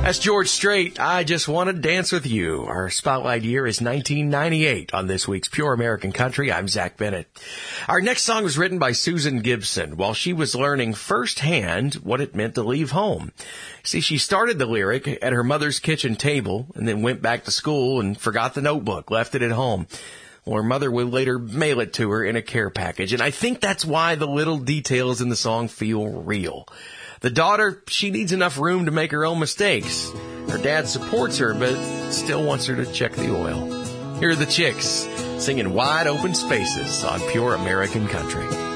That's George Strait. I Just Want to Dance With You. Our spotlight year is 1998 on this week's Pure American Country. I'm Zach Bennett. Our next song was written by Susan Gibson while she was learning firsthand what it meant to leave home. See, she started the lyric at her mother's kitchen table and then went back to school and forgot the notebook, left it at home. Well, her mother would later mail it to her in a care package. And I think that's why the little details in the song feel real. The daughter, she needs enough room to make her own mistakes. Her dad supports her, but still wants her to check the oil. Here are the Chicks singing Wide Open Spaces on Pure American Country.